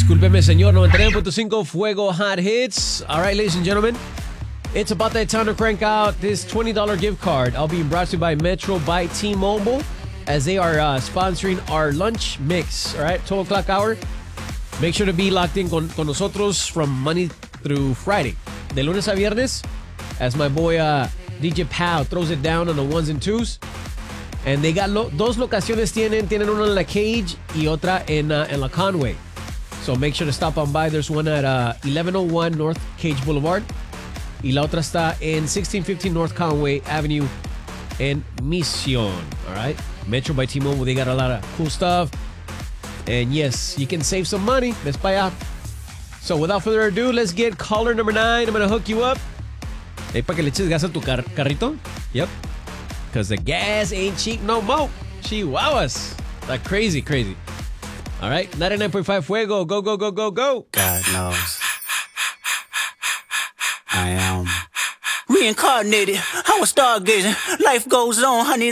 Discúlpeme, señor. 99.5 Fuego Hot Hits. All right, ladies and gentlemen. It's about that time to crank out this $20 gift card. I'll be brought to you by Metro by T-Mobile as they are sponsoring our lunch mix. All right, 12 o'clock hour. Make sure to be locked in con nosotros from Monday through Friday. De lunes a viernes, as my boy DJ Pal throws it down on the ones and twos. And they got dos locaciones tienen una en La Cage y otra en La Conway. So make sure to stop on by. There's one at 1101 North Cage Boulevard. Y la otra está en 1615 North Conway Avenue in Mission. All right? Metro by T-Mobile, they got a lot of cool stuff. And yes, you can save some money. Ves para allá. So without further ado, let's get caller number 9. I'm going to hook you up. Hey, para que le eches gas a tu carrito. Yep. Because the gas ain't cheap no more. Chihuahuas. Like crazy. All right. 99.5 Fuego. Go, go, go, go, go. God knows. I am reincarnated. I was stargazing. Life goes on, honey.